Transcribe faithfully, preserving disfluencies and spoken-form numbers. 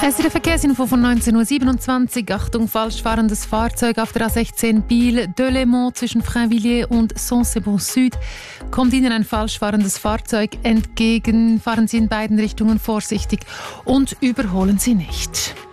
Es ist der Verkehrsinfo von neunzehn Uhr siebenundzwanzig. Achtung, falsch fahrendes Fahrzeug auf der A sechzehn Biel-Delémont zwischen Frainvilliers und Saint-Sebon-Süd. Kommt Ihnen ein falsch fahrendes Fahrzeug entgegen, fahren Sie in beiden Richtungen vorsichtig und überholen Sie nicht.